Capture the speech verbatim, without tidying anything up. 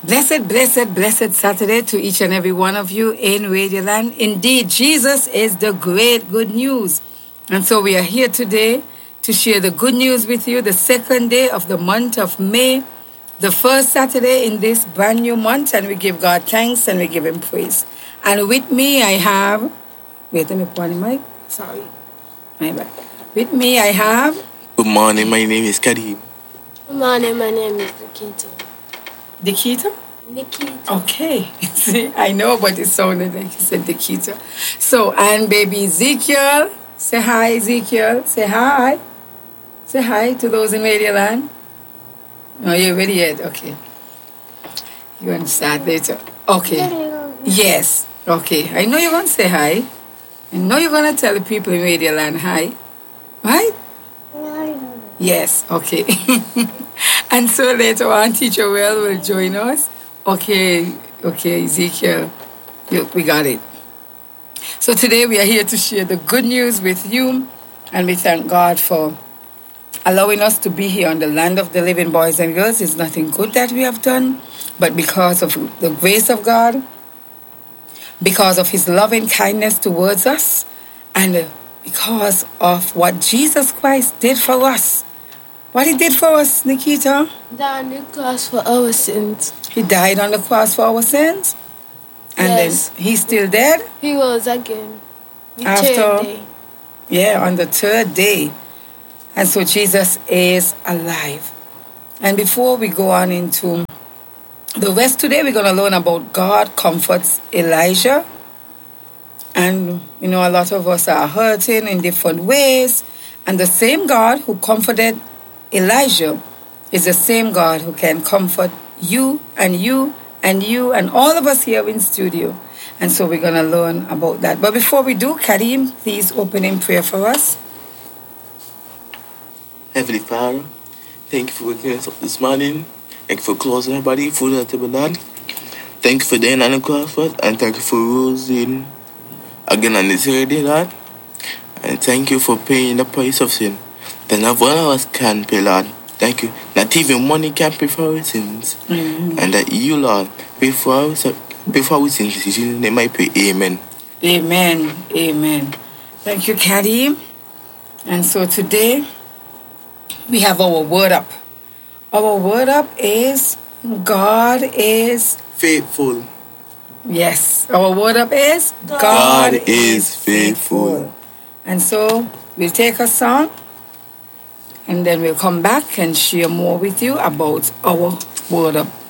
Blessed, blessed, blessed Saturday to each and every one of you in Radioland. Indeed, Jesus is the great good news. And so we are here today to share the good news with you, the second day of the month of May, the first Saturday in this brand new month, and we give God thanks and we give him praise. And with me I have, wait, let me put on the mic, sorry. My bad. With me I have... Good morning, my name is Karim. Good morning, my name is Nikita. Nikita? Nikita. Okay. See, I know, but it sounded like you said Nikita. So, and baby Ezekiel. Say hi, Ezekiel. Say hi. Say hi to those in Radioland. No, you're ready yet? Okay. You're going to start later. Okay. Yes. Okay. I know you're going to say hi. I know you're going to tell the people in Radioland hi. Right? Yes. Okay. And so later on, Teacher Will will join us. Okay, okay, Ezekiel, you, we got it. So today we are here to share the good news with you, and we thank God for allowing us to be here on the land of the living, boys and girls. It's nothing good that we have done, but because of the grace of God, because of his loving kindness towards us, and because of what Jesus Christ did for us. What he did for us, Nikita? Died on the cross for our sins. He died on the cross for our sins? And Yes. then he's still dead? He rose again. The After- third day. Yeah, on the third day. And so Jesus is alive. And before we go on into the rest today, we're going to learn about God comforts Elijah. And, you know, a lot of us are hurting in different ways. And the same God who comforted Elijah is the same God who can comfort you and you and you and all of us here in studio. And so we're going to learn about that. But before we do, Karim, please open in prayer for us. Heavenly Father, thank you for waking us up this morning. Thank you for closing our body, food at the table. Thank you for dying on the cross for us, and thank you for rising again on the third day, Lord. And thank you for paying the price of sin. That not one of us can pay, Lord. Thank you. Not even money can pay for our sins. Mm-hmm. And that you, Lord, pay for our, pay for our sins. In they might pray. Amen. Amen. Amen. Thank you, Karim. And so today, we have our word up. Our word up is God is... Faithful. Yes. Our word up is God, God is faithful. And so we'll take a song and then we'll come back and share more with you about our word up.